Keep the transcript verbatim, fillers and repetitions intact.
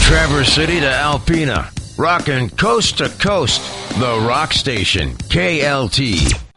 Traverse City to Alpena. Rockin' coast to coast. The Rock Station. K L T.